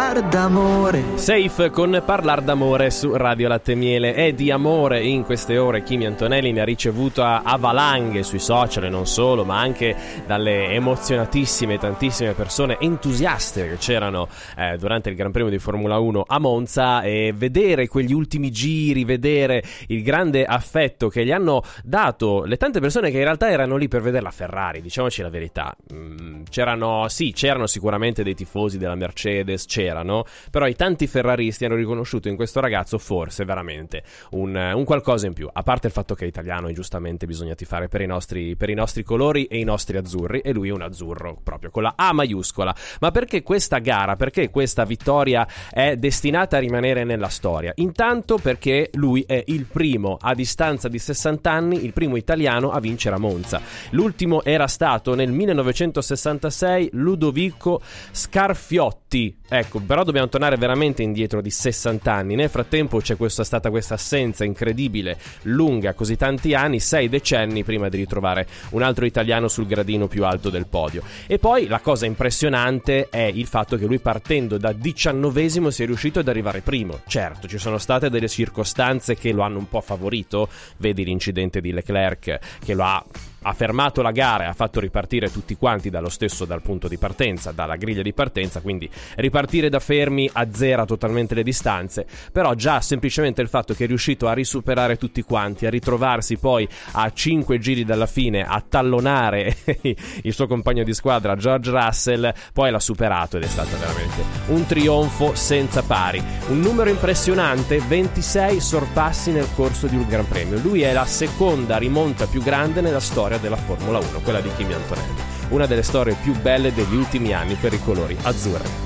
parlar d'amore. Safe con Parlar d'amore su Radio Latte e Miele. E di amore in queste ore Kimi Antonelli ne ha ricevuto a valanghe sui social e non solo, ma anche dalle emozionatissime tantissime persone entusiaste che c'erano durante il Gran Premio di Formula 1 a Monza, e vedere quegli ultimi giri, vedere il grande affetto che gli hanno dato le tante persone che in realtà erano lì per vedere la Ferrari, diciamoci la verità. C'erano sicuramente dei tifosi della Mercedes, però i tanti ferraristi hanno riconosciuto in questo ragazzo forse veramente un qualcosa in più, a parte il fatto che è italiano e giustamente bisogna tifare per i nostri colori e i nostri azzurri, e lui è un azzurro proprio con la A maiuscola. Ma perché questa gara, perché questa vittoria è destinata a rimanere nella storia? Intanto perché lui è il primo, a distanza di 60 anni, il primo italiano a vincere a Monza. L'ultimo era stato nel 1966 Ludovico Scarfiotti. Ecco, però dobbiamo tornare veramente indietro di 60 anni. Nel frattempo c'è stata questa assenza incredibile, lunga, così tanti anni, 6 decenni prima di ritrovare un altro italiano sul gradino più alto del podio. E poi la cosa impressionante è il fatto che lui, partendo da 19esimo, sia riuscito ad arrivare primo. Certo, ci sono state delle circostanze che lo hanno un po' favorito, vedi l'incidente di Leclerc che lo ha fermato la gara e ha fatto ripartire tutti quanti dal punto di partenza, dalla griglia di partenza, quindi ripartire da fermi azzera totalmente le distanze. Però già semplicemente il fatto che è riuscito a risuperare tutti quanti, a ritrovarsi poi a 5 giri dalla fine, a tallonare il suo compagno di squadra George Russell, poi l'ha superato ed è stato veramente un trionfo senza pari. Un numero impressionante, 26 sorpassi nel corso di un Gran Premio. Lui è la seconda rimonta più grande nella storia della Formula 1, quella di Kimi Antonelli, una delle storie più belle degli ultimi anni per i colori azzurri.